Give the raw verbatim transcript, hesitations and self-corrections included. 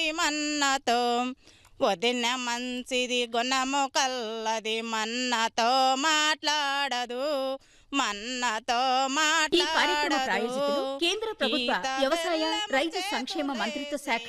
మన్నతో వదిన మంచిది గుణము కల్లది మన్నతో మాట్లాడదు మన్నతో ఈ కార్యక్రమ మాట్లాడదు ప్రాయోజకులు కేంద్ర ప్రభుత్వ ఈత వ్యవసాయ బెల్లము రైతు సంక్షేమ చేతులే. మంత్రిత్వ శాఖ